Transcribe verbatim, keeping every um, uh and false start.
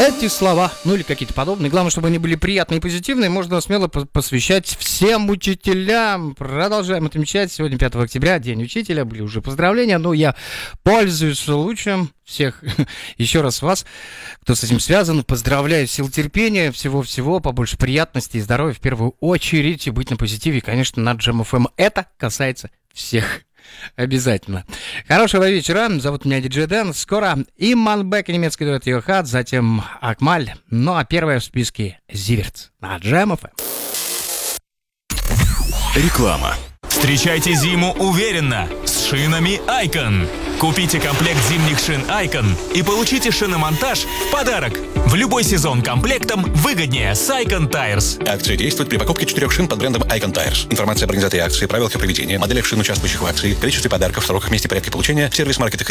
Эти слова, ну или какие-то подобные, главное, чтобы они были приятные и позитивные, можно смело посвящать всем учителям. Продолжаем отмечать. Сегодня пятого октября, День учителя, были уже поздравления, но я пользуюсь случаем всех, еще раз вас, кто с этим связан, поздравляю, сил терпения, всего-всего, побольше приятностей и здоровья в первую очередь, и быть на позитиве, и, конечно, на Джем эф эм. Это касается всех. Обязательно. Хорошего вечера. Зовут меня Диджей Дэн. Скоро Иманбек и немецкий дуэт Йохат, затем Акмаль. Ну а первая в списке Зиверт на Джем эф эм. Реклама. Встречайте зиму уверенно с шинами Icon. Купите комплект зимних шин Icon и получите шиномонтаж в подарок. В любой сезон комплектом выгоднее с Icon Tires. Акция действует при покупке четырех шин под брендом Icon Tires. Информация об организации акции, правилах ее проведения, моделях шин, участвующих в акции, количестве подарков, сроках, месте, порядке получения, сервис-маркетах